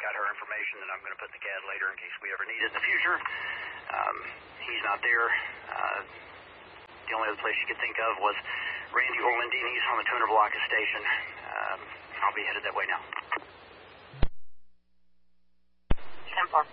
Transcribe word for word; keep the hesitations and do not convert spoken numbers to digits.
got her information that I'm going to put in the C A D later in case we ever need it in the future. Um, he's not there. Uh, the only other place you could think of was Randy Orlandini's on the two hundred block of station. Um, I'll be headed that way now. ten four.